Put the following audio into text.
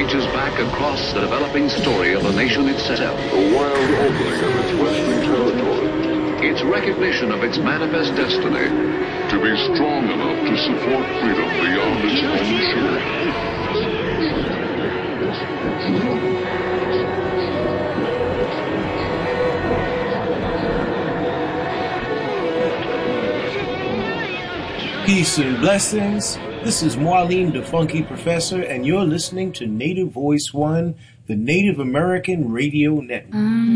reaches back across the developing story of the nation itself. The wild opening of its western territory. Its recognition of its manifest destiny. To be strong enough to support freedom beyond its own shore. Peace and blessings. This is Marlene the Funky Professor, and you're listening to Native Voice One, the Native American Radio Network.